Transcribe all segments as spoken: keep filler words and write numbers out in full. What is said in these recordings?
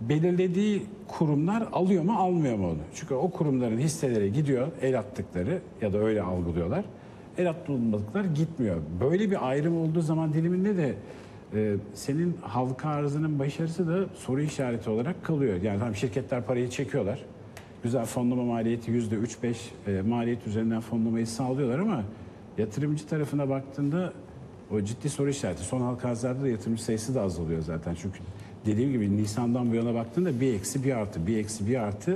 belirlediği kurumlar alıyor mu almıyor mu onu? Çünkü o kurumların hisseleri gidiyor, el attıkları ya da öyle algılıyorlar. El atılmadıklar gitmiyor. Böyle bir ayrım olduğu zaman diliminde de e, senin halka arzının başarısı da soru işareti olarak kalıyor. Yani tam şirketler parayı çekiyorlar. Güzel fonlama maliyeti yüzde üç beş e, maliyet üzerinden fonlamayı sağlıyorlar ama yatırımcı tarafına baktığında o ciddi soru işareti. Son halka arzlarda da yatırımcı sayısı da azalıyor zaten. Çünkü dediğim gibi Nisan'dan bu yana baktığında bir eksi bir artı, bir eksi bir artı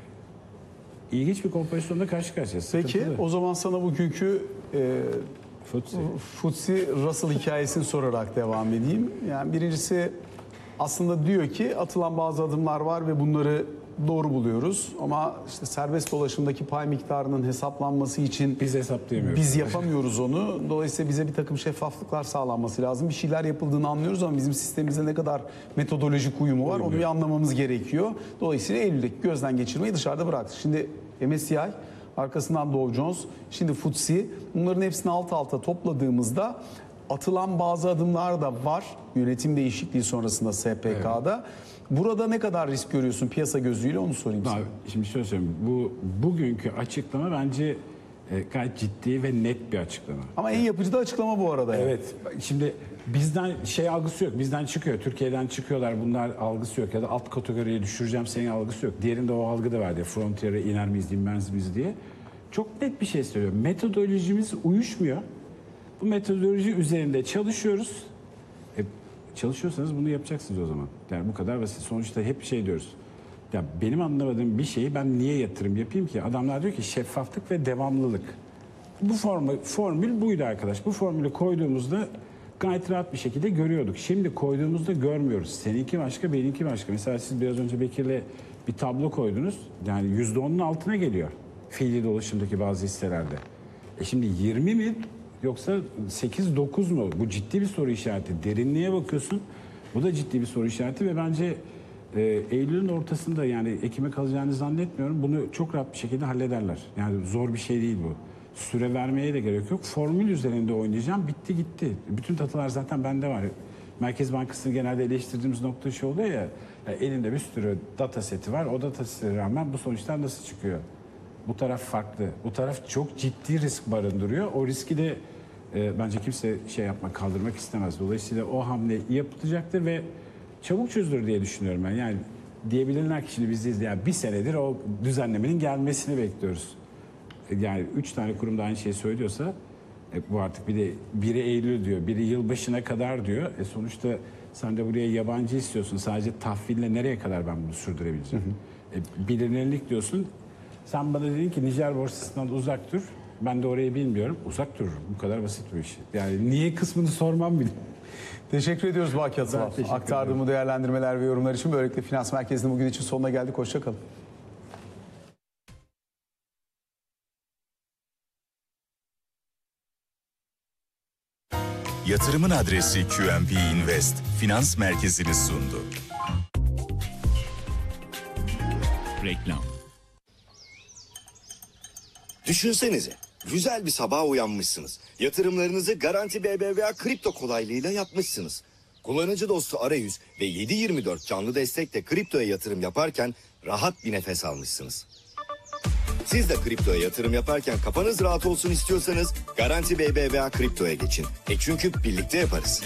ilginç bir kompozisyonda karşı karşıyayız. Peki Sıkıntılı. o zaman sana bugünkü e, Futsi. Futsi Russell hikayesini sorarak devam edeyim. Yani birincisi aslında diyor ki atılan bazı adımlar var ve bunları doğru buluyoruz. Ama işte serbest dolaşımdaki pay miktarının hesaplanması için Biz hesaplayamıyoruz. biz yapamıyoruz onu. Dolayısıyla bize bir takım şeffaflıklar sağlanması lazım. Bir şeyler yapıldığını anlıyoruz ama bizim sistemimizde ne kadar metodolojik uyumu var onu bir anlamamız gerekiyor. Dolayısıyla Eylül'deki gözden geçirmeyi dışarıda bıraktık. Şimdi M S C I, arkasından Dow Jones, şimdi Futsi, bunların hepsini alt alta topladığımızda atılan bazı adımlar da var yönetim değişikliği sonrasında S P K'da. Evet. Burada ne kadar risk görüyorsun piyasa gözüyle onu sorayım sana. Abi, şimdi şöyle söyleyeyim. Bu bugünkü açıklama bence e, gayet ciddi ve net bir açıklama. Ama en yapıcı da açıklama bu arada. Yani. Evet. Şimdi bizden şey algısı yok. Bizden çıkıyor. Türkiye'den çıkıyorlar. Bunlar algısı yok. Ya da alt kategoriye düşüreceğim senin algısı yok. Diğerinde o algı da vardı. Frontier'e iner miyiz, inmez miyiz diye. Çok net bir şey söylüyor. Metodolojimiz uyuşmuyor. Bu metodoloji üzerinde çalışıyoruz. E, çalışıyorsanız bunu yapacaksınız o zaman. Yani bu kadar basit. Sonuçta hep şey diyoruz. Ya benim anlamadığım bir şeyi ben niye yatırım yapayım ki? Adamlar diyor ki şeffaflık ve devamlılık. Bu formül, formül buydu arkadaş. Bu formülü koyduğumuzda gayet rahat bir şekilde görüyorduk. Şimdi koyduğumuzda görmüyoruz. Seninki başka, benimki başka. Mesela siz biraz önce Bekir'le bir tablo koydunuz. Yani yüzde onun altına geliyor. Fiili dolaşımdaki bazı hisselerde. E şimdi yirmi mi yoksa sekiz dokuz mu? Bu ciddi bir soru işareti. Derinliğe bakıyorsun. Bu da ciddi bir soru işareti ve bence e, Eylül'ün ortasında yani Ekim'e kalacağını zannetmiyorum. Bunu çok rahat bir şekilde hallederler. Yani zor bir şey değil bu. Süre vermeye de gerek yok. Formül üzerinde oynayacağım. Bitti gitti. Bütün datalar zaten bende var. Merkez Bankası'nı genelde eleştirdiğimiz nokta şu oluyor ya, ya elinde bir sürü data seti var. O data setine rağmen bu sonuçlar nasıl çıkıyor? Bu taraf farklı. Bu taraf çok ciddi risk barındırıyor. O riski de e, bence kimse şey yapmak, kaldırmak istemez. Dolayısıyla o hamle yapılacaktır ve çabuk çözülür diye düşünüyorum ben. Yani diyebilirler ki şimdi biz izleyen bir senedir o düzenlemenin gelmesini bekliyoruz. Yani üç tane kurumda aynı şeyi söylüyorsa e, bu artık bir de biri Eylül diyor, biri yılbaşına kadar diyor. E sonuçta sen de buraya yabancı istiyorsun. Sadece tahville nereye kadar ben bunu sürdürebileceğim? Hı hı. E, bilinirlik diyorsun. Sen bana dedin ki Nijer borsasından uzak dur. Ben de orayı bilmiyorum. Uzak dururum. Bu kadar basit bu iş. Yani niye kısmını sormam bile. Teşekkür ediyoruz Baki Atıval. Aktardığım değerlendirmeler ve yorumlar için. Böylelikle Finans Merkezi'nin bugün için sonuna geldik. Hoşça kalın. Yatırımın adresi Q N B Invest Finans Merkezi'ni sundu. Reklam. Düşünsenize, güzel bir sabaha uyanmışsınız. Yatırımlarınızı Garanti B B V A kripto kolaylığıyla yapmışsınız. Kullanıcı dostu arayüz ve yedi yirmi dört canlı destekle kriptoya yatırım yaparken rahat bir nefes almışsınız. Siz de kriptoya yatırım yaparken kafanız rahat olsun istiyorsanız Garanti B B V A kriptoya geçin. E çünkü birlikte yaparız.